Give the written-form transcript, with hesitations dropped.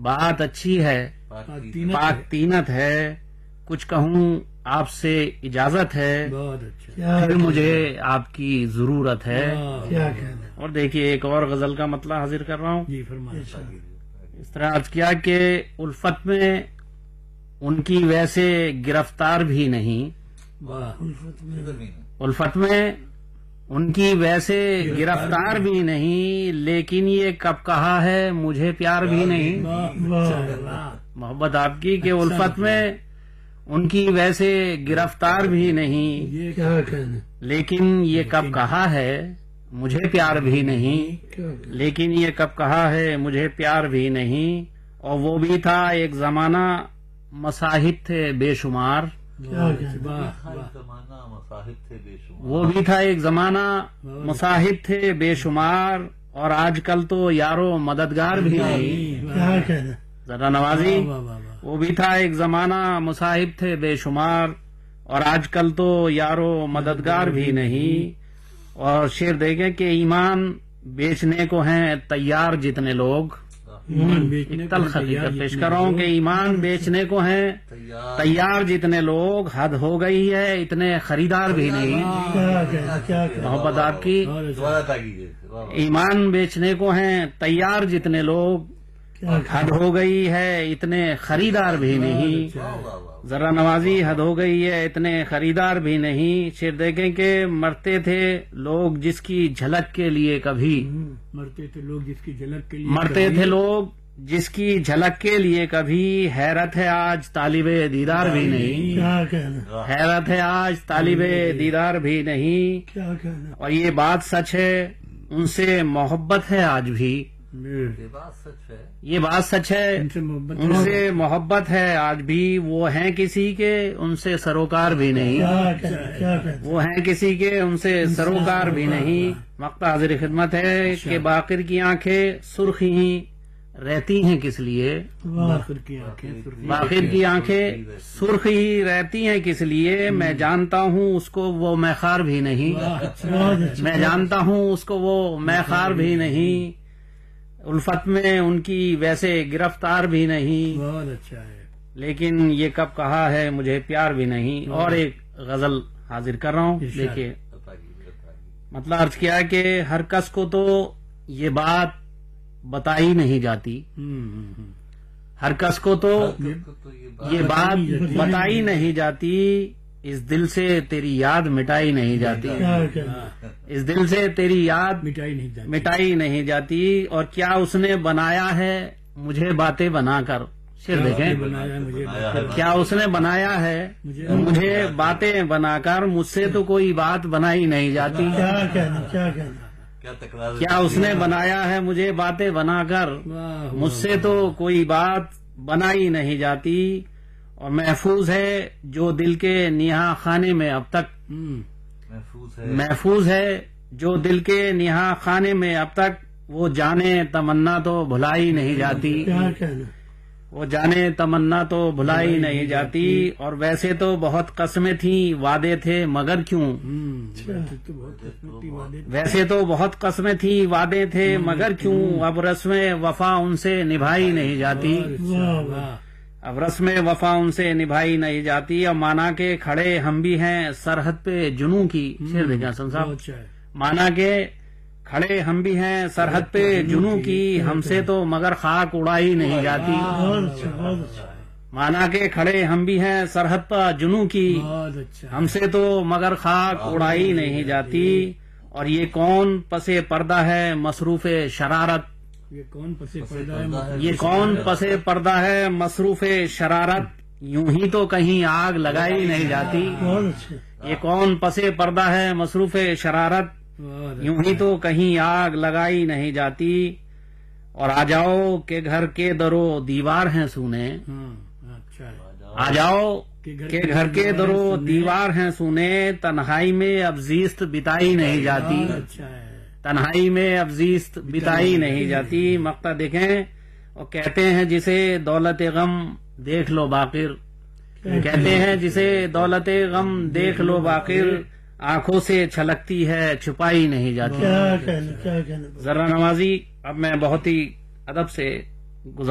بات اچھی ہے، پاک تینت ہے، کچھ کہوں آپ سے اجازت ہے، بہت اچھا، پھر مجھے آپ کی ضرورت ہے۔ کیا کہنا، اور دیکھیے ایک اور غزل کا مطلع حاضر کر رہا ہوں۔ جی فرمائیں۔ اس طرح عرض کیا کہ الفت میں ان کی ویسے گرفتار بھی نہیں، واہ، الفت میں ان کی ویسے گرفتار بھی نہیں، لیکن یہ کب کہا ہے مجھے پیار بھی نہیں۔ محبت آپ کی کہ الفت میں ان کی ویسے گرفتار بھی نہیں، یہ کیا کہنا، لیکن یہ کب کہا ہے مجھے پیار بھی نہیں، لیکن یہ کب کہا ہے مجھے پیار بھی نہیں۔ اور وہ بھی تھا ایک زمانہ مصاحب تھے بے شمار، وہ بھی تھا ایک زمانہ مصاحب تھے بے شمار، اور آج کل تو یارو مددگار بھی نہیں۔ کیا کہنا، ذرا نوازی، واہ واہ واہ، وہ بھی تھا ایک زمانہ مصاحب تھے بے شمار، اور آج کل تو یارو مددگار بھی نہیں۔ اور شعر دیکھیں کہ ایمان بیچنے کو ہیں تیار جتنے لوگ، ایمان بیچنے تلخ حقیقت پیش کر رہا ہوں کہ ایمان بیچنے کو ہیں تیار جتنے لوگ، حد ہو گئی ہے اتنے خریدار بھی نہیں۔ کیا کہنا، کیا کہنا، محبت آپ کی، ایمان بیچنے کو ہیں تیار جتنے لوگ، حد ہو گئی ہے اتنے خریدار بھی نہیں۔ ذرا نوازی، حد ہو گئی ہے اتنے خریدار بھی نہیں۔ شعر دیکھیں کہ مرتے تھے لوگ جس کی جھلک کے لیے کبھی، مرتے تھے لوگ جس کی جھلک کے لیے، مرتے تھے لوگ جس کی جھلک کے لیے کبھی، حیرت ہے آج طالب دیدار بھی نہیں، کیا کہنا، حیرت ہے آج طالب دیدار بھی نہیں۔ کیا کہنا، اور یہ بات سچ ہے ان سے محبت ہے آج بھی، یہ بات سچ ہے ان سے محبت، ان سے محبت ہے آج بھی، وہ ہیں کسی کے ان سے سروکار بھی نہیں، کیا کہنا، کیا کہنا، وہ ہیں کسی کے ان سے سروکار بھی نہیں۔ مقطع حاضر خدمت ہے کہ باقر کی آنکھیں سرخ ہی رہتی ہیں کس لیے، باقر کی آنکھیں سرخی، باقر کی آنکھیں سرخ ہی رہتی ہیں کس لیے، میں جانتا ہوں اس کو وہ میخار بھی نہیں، میں جانتا ہوں اس کو وہ میخار بھی نہیں۔ الفت میں ان کی ویسے گرفتار بھی نہیں، بہت اچھا ہے، لیکن یہ کب کہا ہے مجھے پیار بھی نہیں۔ اور ایک غزل حاضر کر رہا ہوں، دیکھیے مطلب عرض کیا کہ ہر کس کو تو یہ بات بتائی نہیں جاتی، ہر کس کو تو یہ بات بتائی نہیں جاتی، اس دل سے تیری یاد مٹائی نہیں جاتی، کیا کہنا، اس دل سے تیری یاد مٹائی نہیں جاتی، مٹائی نہیں جاتی۔ اور کیا اس نے بنایا ہے مجھے باتیں بنا کر، شعر دیکھیں، بنایا مجھے، کیا اس نے بنایا ہے مجھے باتیں بنا کر، مجھ سے تو کوئی بات بنائی نہیں جاتی، کیا کہنا، کیا کہنا، کیا اس نے بنایا ہے مجھے باتیں بنا کر، مجھ سے تو کوئی بات بنائی نہیں جاتی۔ اور محفوظ ہے جو دل کے نیہا خانے میں اب تک، محفوظ ہے جو دل کے نیہا خانے میں اب تک، وہ جانے تمنا تو بھلائی نہیں جاتی، کیا کہنا، وہ جانے تمنا تو بھلائی نہیں جاتی۔ اور ویسے تو بہت قسمیں تھیں وعدے تھے مگر کیوں، تو بہت قسمتی وعدے، ویسے تو بہت قسمیں تھیں وعدے تھے مگر کیوں، اب رسم وفا ان سے نبھائی نہیں جاتی، واہ واہ، اب رسم وفا ان سے نبھائی نہیں جاتی۔ اب مانا کے کھڑے ہم بھی ہیں سرحد پہ جنوں کی، شعر دیکھیں حسن صاحب، بہت اچھا ہے، مانا کے کھڑے ہم بھی ہیں سرحد پہ جنوں کی، ہم سے تو مگر خاک اڑائی نہیں جاتی، بہت اچھا، بہت اچھا، مانا کے کھڑے ہم بھی ہیں سرحد پہ جنوں کی، بہت اچھا، ہم سے تو مگر خاک اڑائی نہیں جاتی۔ اور یہ کون پسے پردہ ہے مصروف شرارت، یہ کون پسے پردہ ہے، یہ کون پسے پردہ ہے مصروف شرارت، یوں ہی تو کہیں آگ لگائی نہیں جاتی، بہت اچھا، یہ کون پسے پردہ ہے مصروف شرارت، بہت یوں ہی تو کہیں آگ لگائی نہیں جاتی۔ اور آ جاؤ کہ گھر کے درو دیوار ہیں سونے، اچھا ہے، آ جاؤ کہ گھر کے درو دیوار ہیں سونے، تنہائی میں اب زیست بتائی نہیں جاتی، اچھا ہے، تنہائی میں اب زیست بتائی نہیں جاتی۔ مقطع دیکھیں، اور کہتے ہیں جسے دولت غم دیکھ لو باقر، کہتے ہیں جسے دولت غم دیکھ لو باقر، آنکھوں سے چھلکتی ہے چھپائی نہیں جاتی۔ کیا کہنا، کیا کہنا، ذرا نوازی، اب میں بہت ہی ادب سے